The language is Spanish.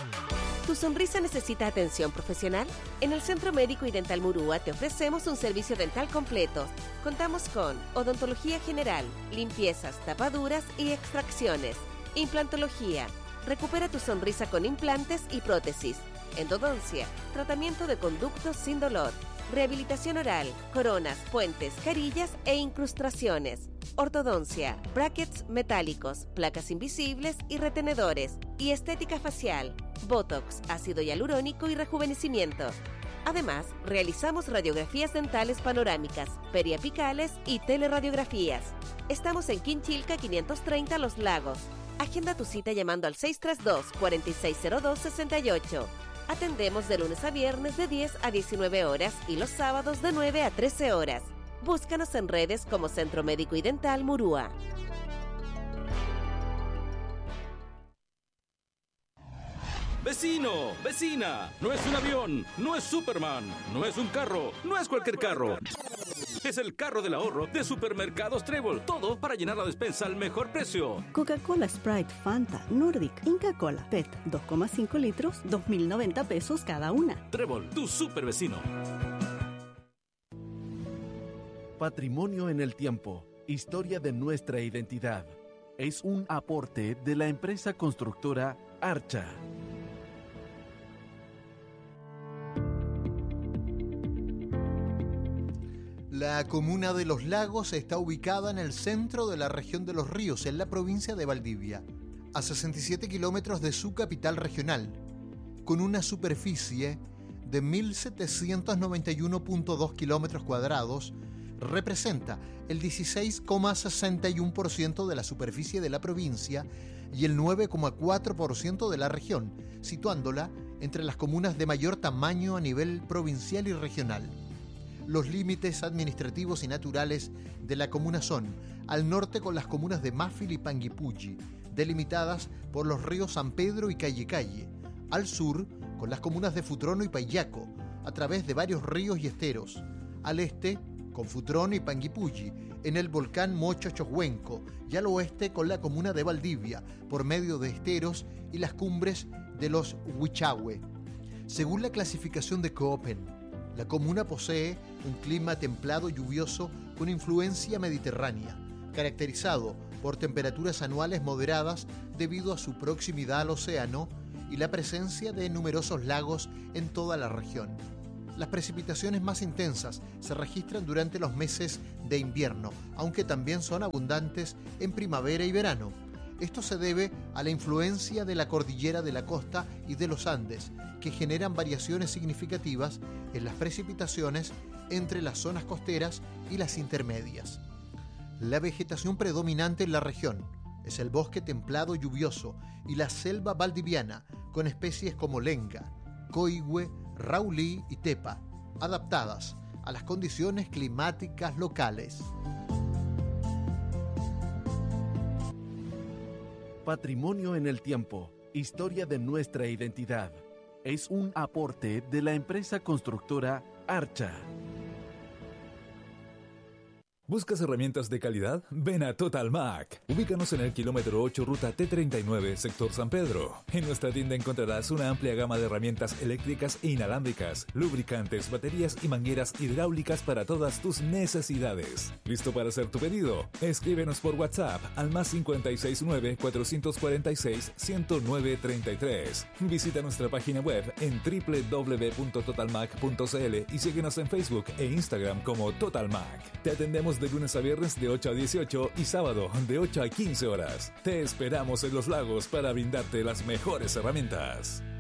¿Tu sonrisa necesita atención profesional? En el Centro Médico y Dental Murúa te ofrecemos un servicio dental completo. Contamos con odontología general, limpiezas, tapaduras y extracciones, implantología. Recupera tu sonrisa con implantes y prótesis. Endodoncia, tratamiento de conductos sin dolor. Rehabilitación oral, coronas, puentes, carillas e incrustaciones. Ortodoncia, brackets metálicos, placas invisibles y retenedores. Y estética facial, botox, ácido hialurónico y rejuvenecimiento. Además, realizamos radiografías dentales panorámicas, periapicales y teleradiografías. Estamos en Quinchilca 530 Los Lagos. Agenda tu cita llamando al 632-4602-68. Atendemos de lunes a viernes de 10 a 19 horas y los sábados de 9 a 13 horas. Búscanos en redes como Centro Médico y Dental Murúa. ¡Vecino! ¡Vecina! No es un avión, no es Superman, no es un carro, no es cualquier carro. Es el carro del ahorro de Supermercados Trébol. Todo para llenar la despensa al mejor precio. Coca-Cola, Sprite, Fanta, Nordic, Inca Cola, PET, 2,5 litros, 2.090 pesos cada una. Trébol, tu super vecino. Patrimonio en el tiempo. Historia de nuestra identidad. Es un aporte de la empresa constructora Archa. La comuna de Los Lagos está ubicada en el centro de la región de Los Ríos, en la provincia de Valdivia, a 67 kilómetros de su capital regional, con una superficie de 1.791.2 kilómetros cuadrados, representa el 16,61% de la superficie de la provincia y el 9,4% de la región, situándola entre las comunas de mayor tamaño a nivel provincial y regional. Los límites administrativos y naturales de la comuna son: al norte con las comunas de Máfil y Panguipulli, delimitadas por los ríos San Pedro y Calle; al sur con las comunas de Futrono y Payaco, a través de varios ríos y esteros; al este con Futrono y Panguipulli, en el volcán Mocho Chohuenco, y al oeste con la comuna de Valdivia, por medio de esteros y las cumbres de los Huichahue. Según la clasificación de Köppen, la comuna posee un clima templado lluvioso con influencia mediterránea, caracterizado por temperaturas anuales moderadas debido a su proximidad al océano y la presencia de numerosos lagos en toda la región. Las precipitaciones más intensas se registran durante los meses de invierno, aunque también son abundantes en primavera y verano. Esto se debe a la influencia de la cordillera de la costa y de los Andes, que generan variaciones significativas en las precipitaciones entre las zonas costeras y las intermedias. La vegetación predominante en la región es el bosque templado lluvioso y la selva valdiviana, con especies como lenga, coigüe, raulí y tepa, adaptadas a las condiciones climáticas locales. Patrimonio en el tiempo. Historia de nuestra identidad. Es un aporte de la empresa constructora Archa. ¿Buscas herramientas de calidad? Ven a Total Mac. Ubícanos en el kilómetro 8, ruta T39, sector San Pedro. En nuestra tienda encontrarás una amplia gama de herramientas eléctricas e inalámbricas, lubricantes, baterías y mangueras hidráulicas para todas tus necesidades. ¿Listo para hacer tu pedido? Escríbenos por WhatsApp al +569 446 10933. Visita nuestra página web en www.totalmac.cl y síguenos en Facebook e Instagram como Total Mac. Te atendemos de lunes a viernes de 8 a 18 y sábado de 8 a 15 horas. Te esperamos en Los Lagos para brindarte las mejores herramientas.